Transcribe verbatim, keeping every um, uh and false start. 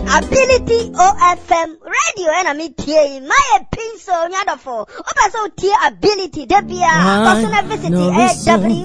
Ability O F M radio and I meet here my pencil nyadofo. Opa so tier ability debia. Personal visit W